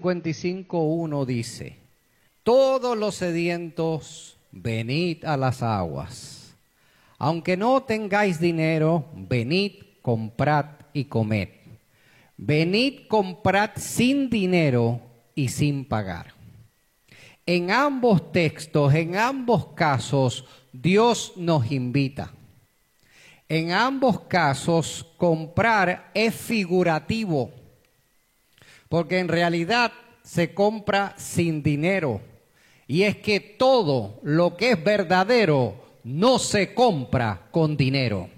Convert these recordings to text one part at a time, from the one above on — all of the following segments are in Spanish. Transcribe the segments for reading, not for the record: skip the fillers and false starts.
55:1 dice: todos los sedientos, venid a las aguas. Aunque no tengáis dinero, venid, comprad y comed. Venid, comprad sin dinero y sin pagar. En ambos textos, en ambos casos, Dios nos invita. En ambos casos, comprar es figurativo, porque en realidad se compra sin dinero. Y es que todo lo que es verdadero no se compra con dinero.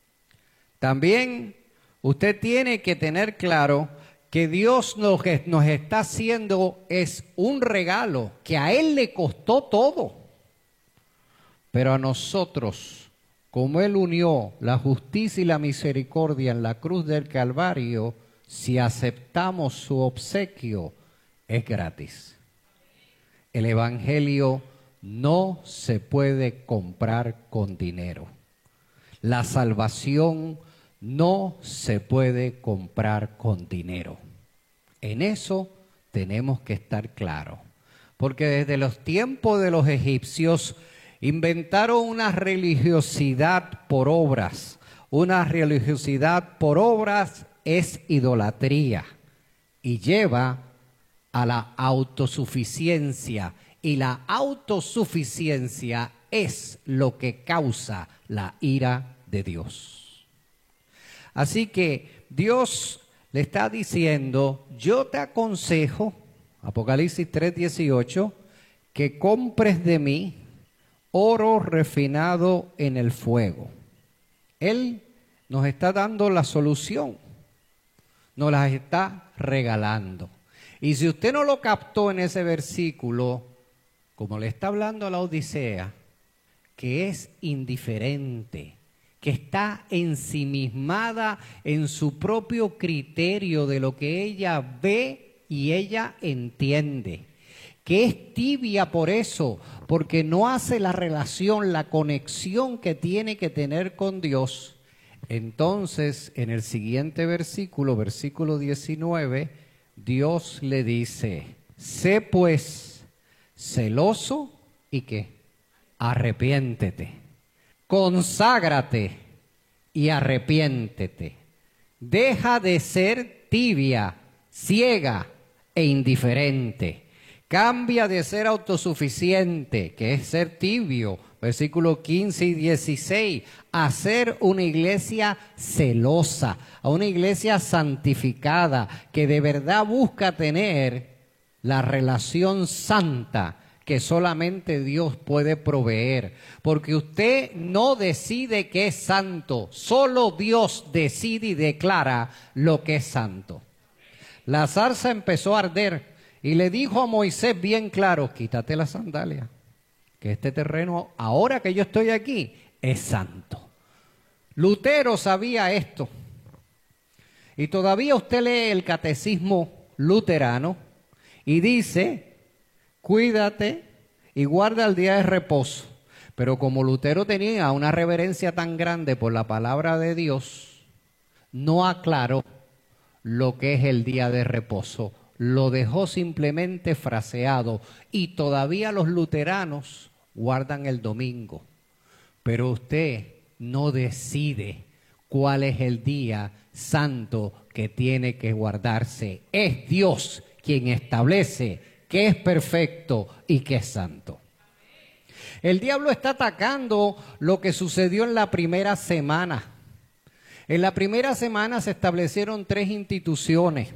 También usted tiene que tener claro que Dios lo que nos está haciendo es un regalo, que a Él le costó todo. Pero a nosotros, como Él unió la justicia y la misericordia en la cruz del Calvario, si aceptamos su obsequio, es gratis. El Evangelio no se puede comprar con dinero. La salvación no se puede comprar con dinero. En eso tenemos que estar claros. Porque desde los tiempos de los egipcios inventaron una religiosidad por obras. Una religiosidad por obras es idolatría y lleva a la autosuficiencia. Y la autosuficiencia es lo que causa la ira de Dios. Así que Dios le está diciendo: yo te aconsejo, Apocalipsis 3:18, que compres de mí oro refinado en el fuego. Él nos está dando la solución, nos la está regalando. Y si usted no lo captó en ese versículo, como le está hablando a la Odisea, que es indiferente, que está ensimismada en su propio criterio de lo que ella ve y ella entiende, que es tibia por eso, porque no hace la relación, la conexión que tiene que tener con Dios. Entonces, en el siguiente versículo, versículo 19, Dios le dice: sé pues celoso y ¿qué? Arrepiéntete. Conságrate y arrepiéntete. Deja de ser tibia, ciega e indiferente. Cambia de ser autosuficiente, que es ser tibio, versículos 15 y 16, a ser una iglesia celosa, a una iglesia santificada, que de verdad busca tener la relación santa que solamente Dios puede proveer, porque usted no decide qué es santo, solo Dios decide y declara lo que es santo. La zarza empezó a arder y le dijo a Moisés bien claro: quítate la sandalia, que este terreno, ahora que yo estoy aquí, es santo. Lutero sabía esto, y todavía usted lee el catecismo luterano y dice: cuídate y guarda el día de reposo. Pero como Lutero tenía una reverencia tan grande por la palabra de Dios, no aclaró lo que es el día de reposo. Lo dejó simplemente fraseado, y todavía los luteranos guardan el domingo. Pero usted no decide cuál es el día santo que tiene que guardarse. Es Dios quien establece que es perfecto y que es santo. El diablo está atacando lo que sucedió en la primera semana. En la primera semana se establecieron 3 instituciones.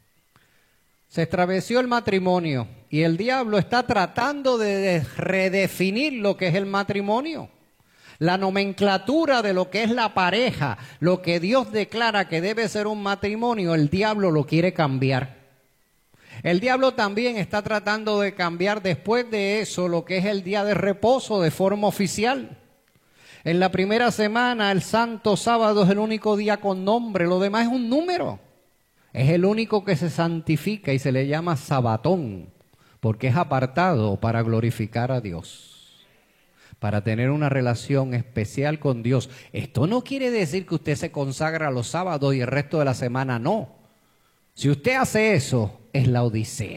Se estableció el matrimonio y el diablo está tratando de redefinir lo que es el matrimonio. La nomenclatura de lo que es la pareja, lo que Dios declara que debe ser un matrimonio, el diablo lo quiere cambiar. El diablo también está tratando de cambiar después de eso lo que es el día de reposo de forma oficial. En la primera semana, el santo sábado es el único día con nombre, lo demás es un número. Es el único que se santifica y se le llama sabatón, porque es apartado para glorificar a Dios, para tener una relación especial con Dios. Esto no quiere decir que usted se consagra los sábados y el resto de la semana no. Si usted hace eso, es la Odisea.